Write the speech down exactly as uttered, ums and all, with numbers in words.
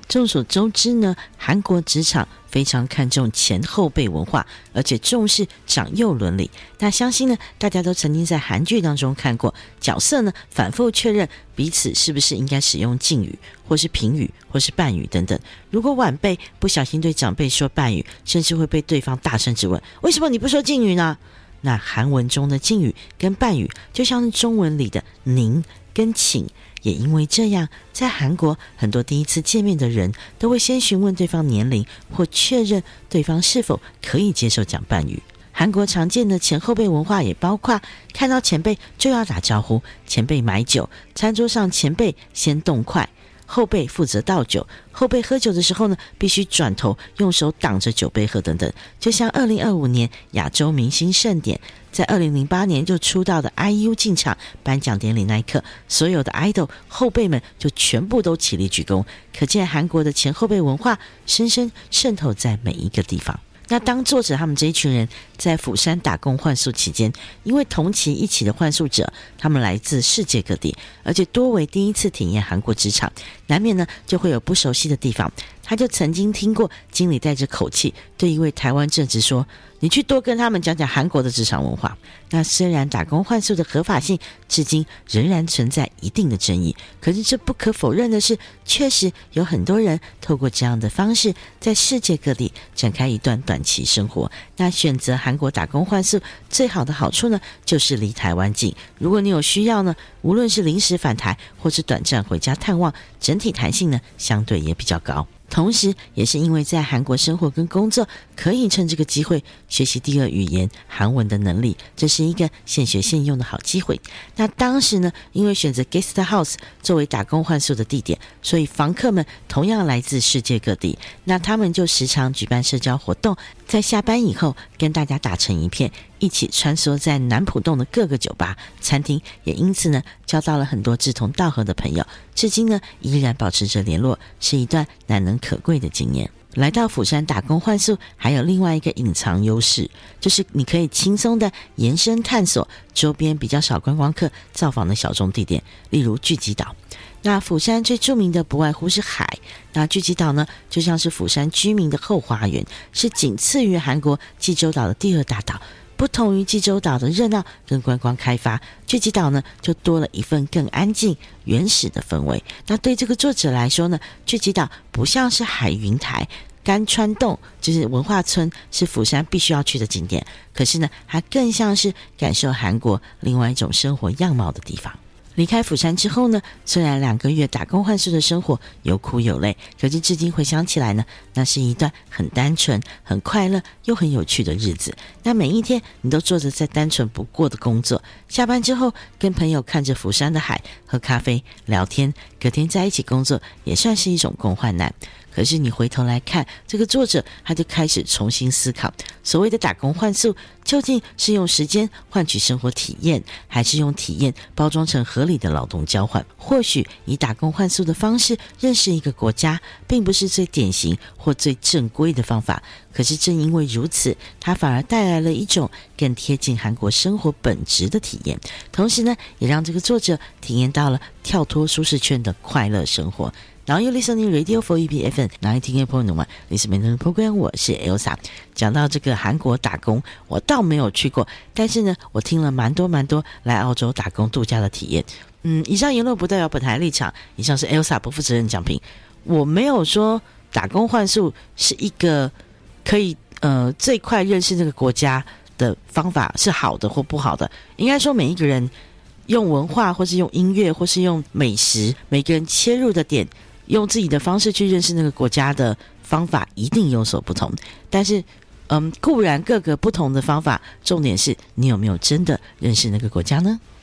众所周知呢，韩国职场非常看重前后辈文化，而且重视长幼伦理。那相信呢，大家都曾经在韩剧当中看过，角色呢反复确认彼此是不是应该使用敬语，或是平语，或是半语等等。如果晚辈不小心对长辈说半语，甚至会被对方大声质问：为什么你不说敬语呢？那韩文中的敬语跟半语，就像是中文里的您跟请。也因为这样，在韩国很多第一次见面的人都会先询问对方年龄，或确认对方是否可以接受讲半语。韩国常见的前后辈文化也包括看到前辈就要打招呼，前辈买酒，餐桌上前辈先动筷，后辈负责倒酒，后辈喝酒的时候呢，必须转头用手挡着酒杯喝等等。就像二零二五年亚洲明星盛典，在二零零八年就出道的 I U 进场颁奖典礼那一刻，所有的 idol 后辈们就全部都起立鞠躬，可见韩国的前后辈文化深深渗透在每一个地方。那当作者他们这一群人在釜山打工换宿期间，因为同期一起的换宿者他们来自世界各地，而且多为第一次体验韩国职场，难免呢就会有不熟悉的地方。他就曾经听过经理带着口气对一位台湾正职说：你去多跟他们讲讲韩国的职场文化。那虽然打工换宿的合法性至今仍然存在一定的争议，可是这不可否认的是，确实有很多人透过这样的方式在世界各地展开一段短期生活。那选择韩国打工换宿最好的好处呢，就是离台湾近。如果你有需要呢，无论是临时返台或是短暂回家探望，整体弹性呢相对也比较高。同时也是因为在韩国生活跟工作，可以趁这个机会学习第二语言韩文的能力，这是一个现学现用的好机会。那当时呢，因为选择 guest house 作为打工换宿的地点，所以房客们同样来自世界各地，那他们就时常举办社交活动，在下班以后跟大家打成一片，一起穿梭在南浦洞的各个酒吧餐厅，也因此呢交到了很多志同道合的朋友，至今呢依然保持着联络，是一段难能可贵的经验。来到釜山打工换宿还有另外一个隐藏优势，就是你可以轻松的延伸探索周边比较少观光客造访的小众地点，例如聚集岛。那釜山最著名的不外乎是海，那聚集岛呢就像是釜山居民的后花园，是仅次于韩国济州岛的第二大岛。不同于济州岛的热闹跟观光开发，聚集岛呢就多了一份更安静原始的氛围。那对这个作者来说呢，聚集岛不像是海云台、甘川洞，就是文化村，是釜山必须要去的景点，可是呢它更像是感受韩国另外一种生活样貌的地方。离开釜山之后呢，虽然两个月打工换宿的生活有苦有累，可是至今回想起来呢，那是一段很单纯、很快乐又很有趣的日子。那每一天你都做着再单纯不过的工作，下班之后跟朋友看着釜山的海，喝咖啡聊天，隔天在一起工作，也算是一种共患难。可是你回头来看，这个作者他就开始重新思考，所谓的打工换宿究竟是用时间换取生活体验，还是用体验包装成合理的劳动交换？或许以打工换宿的方式认识一个国家，并不是最典型或最正规的方法，可是正因为如此，它反而带来了一种更贴近韩国生活本质的体验，同时呢，也让这个作者体验到了跳脱舒适圈的快乐生活。Now you're listening Radio for E P F M ninety-eight point one Listen Program， 我是 Elsa。讲到这个韩国打工，我倒没有去过，但是呢，我听了蛮多蛮多来澳洲打工度假的体验。嗯，以上言论不代表本台立场，以上是 Elsa 不负责任讲评。我没有说打工换宿是一个可以呃最快认识这个国家的方法是好的或不好的，应该说每一个人用文化或是用音乐或是用美食，每个人切入的点，用自己的方式去认识那个国家的方法一定有所不同。但是嗯，固然各个不同的方法，重点是你有没有真的认识那个国家呢？